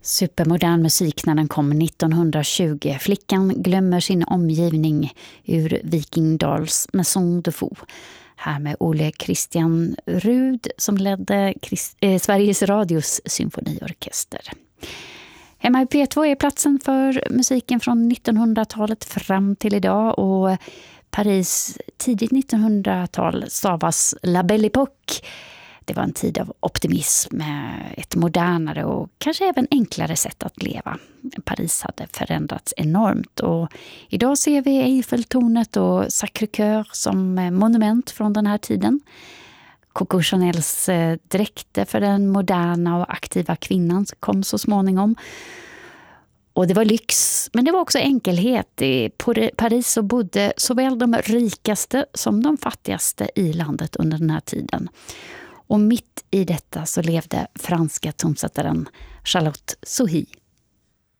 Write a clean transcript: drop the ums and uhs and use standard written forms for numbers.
Supermodern musik när den kom 1920. Flickan glömmer sin omgivning ur Viking Dahls Maison de Fou. Här med Ole Christian Rud som ledde Sveriges Radios symfoniorkester. Hemma i P2 är platsen för musiken från 1900-talet fram till idag, och Paris tidigt 1900-tal stavas La Belle Époque. Det var en tid av optimism, ett modernare och kanske även enklare sätt att leva. Paris hade förändrats enormt, och idag ser vi Eiffeltornet och Sacré-Cœur som monument från den här tiden. Coco Chanels dräkter för den moderna och aktiva kvinnan kom så småningom. Och det var lyx, men det var också enkelhet. I Paris så bodde såväl de rikaste som de fattigaste i landet under den här tiden. Och mitt i detta så levde franska tonsättaren Charlotte Sohi.